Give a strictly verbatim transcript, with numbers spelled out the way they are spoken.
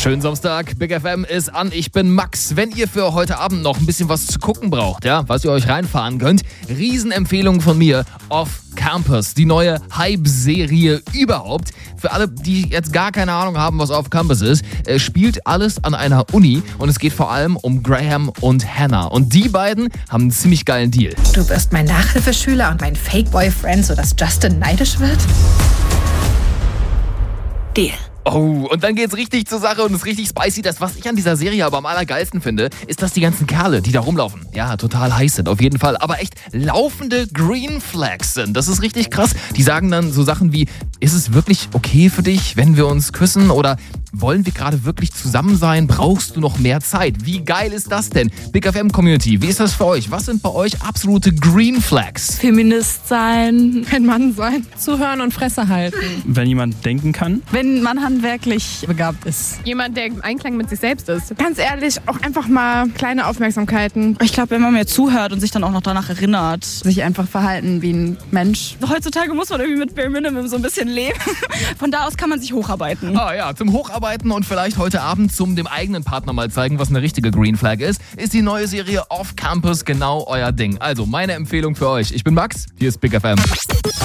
Schönen Samstag, Big F M ist an, ich bin Max. Wenn ihr für heute Abend noch ein bisschen was zu gucken braucht, ja, was ihr euch reinfahren könnt, Riesenempfehlung von mir, Off Campus, die neue Hype-Serie überhaupt. Für alle, die jetzt gar keine Ahnung haben, was Off Campus ist, äh, spielt alles an einer Uni und es geht vor allem um Graham und Hannah. Und die beiden haben einen ziemlich geilen Deal. Du wirst mein Nachhilfeschüler und mein Fake-Boyfriend, sodass Justin neidisch wird? Deal. Oh, und dann geht's richtig zur Sache und ist richtig spicy. Das, was ich an dieser Serie aber am allergeilsten finde, ist, dass die ganzen Kerle, die da rumlaufen, ja, total heiß sind, auf jeden Fall, aber echt laufende Green Flags sind. Das ist richtig krass. Die sagen dann so Sachen wie, ist es wirklich okay für dich, wenn wir uns küssen? Oder wollen wir gerade wirklich zusammen sein? Brauchst du noch mehr Zeit? Wie geil ist das denn? Big F M Community, wie ist das für euch? Was sind bei euch absolute Green Flags? Feminist sein, ein Mann sein, zuhören und Fresse halten. Wenn jemand denken kann. Wenn man handwerklich begabt ist. Jemand, der im Einklang mit sich selbst ist. Ganz ehrlich, auch einfach mal kleine Aufmerksamkeiten. Ich glaube, wenn man mir zuhört und sich dann auch noch danach erinnert. Sich einfach verhalten wie ein Mensch. Heutzutage muss man irgendwie mit Bare Minimum so ein bisschen leben. Von da aus kann man sich hocharbeiten. Ah ja, zum Hocharbeiten und vielleicht heute Abend zum dem eigenen Partner mal zeigen, was eine richtige Green Flag ist, ist die neue Serie Off Campus genau euer Ding. Also meine Empfehlung für euch. Ich bin Max, hier ist Big F M.